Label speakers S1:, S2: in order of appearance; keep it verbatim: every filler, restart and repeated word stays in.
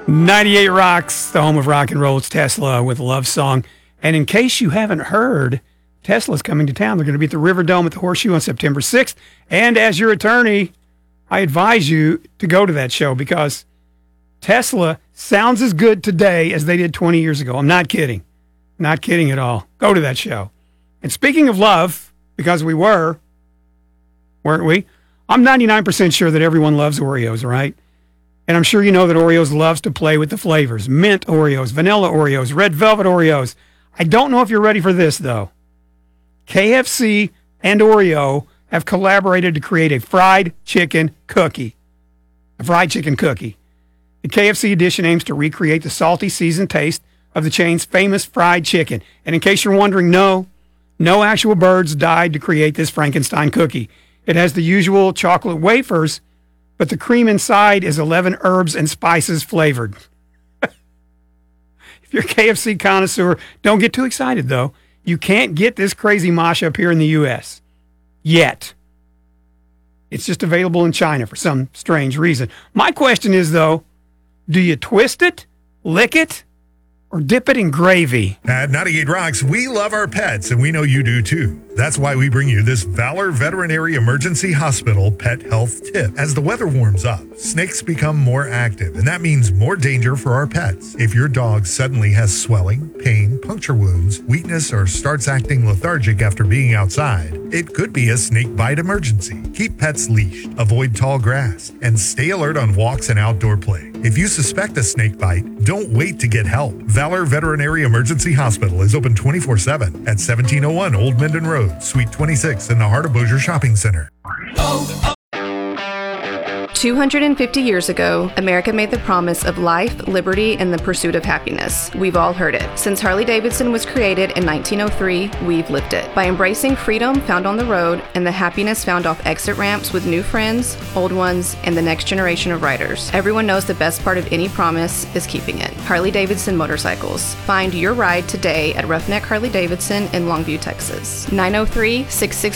S1: ninety-eight Rocks, the home of rock and roll. It's Tesla with a love song. And in case you haven't heard, Tesla's coming to town. They're going to be at the River Dome at the Horseshoe on September sixth. And as your attorney, I advise you to go to that show because Tesla sounds as good today as they did twenty years ago. I'm not kidding. Not kidding at all. Go to that show. And speaking of love, because we were, weren't we? I'm ninety-nine percent sure that everyone loves Oreos, right? And I'm sure you know that Oreos loves to play with the flavors. Mint Oreos, vanilla Oreos, red velvet Oreos. I don't know if you're ready for this, though. K F C and Oreo have collaborated to create a fried chicken cookie. A fried chicken cookie. The K F C edition aims to recreate the salty, seasoned taste of the chain's famous fried chicken. And in case you're wondering, no, no actual birds died to create this Frankenstein cookie. It has the usual chocolate wafers, but the cream inside is eleven herbs and spices flavored. If you're a K F C connoisseur, don't get too excited, though. You can't get this crazy mash up here in the U S yet. It's just available in China for some strange reason. My question is, though, do you twist it, lick it, or dip it in gravy?
S2: At ninety-eight Rocks, we love our pets, and we know you do too. That's why we bring you this Valor Veterinary Emergency Hospital pet health tip. As the weather warms up, snakes become more active, and that means more danger for our pets. If your dog suddenly has swelling, pain, puncture wounds, weakness, or starts acting lethargic after being outside, it could be a snake bite emergency. Keep pets leashed, avoid tall grass, and stay alert on walks and outdoor play. If you suspect a snake bite, don't wait to get help. Valor Veterinary Emergency Hospital is open twenty-four seven at seventeen oh one Old Minden Road, Suite twenty-six in the heart of Bossier Shopping Center.
S3: Oh, oh.
S4: two hundred fifty years ago, America made the promise of life, liberty, and the pursuit of happiness. We've all heard it. Since Harley-Davidson was created in nineteen oh three, we've lived it. By embracing freedom found on the road and the happiness found off exit ramps with new friends, old ones, and the next generation of riders. Everyone knows the best part of any promise is keeping it. Harley-Davidson Motorcycles. Find your ride today at Roughneck Harley-Davidson in Longview, Texas. nine oh three, six six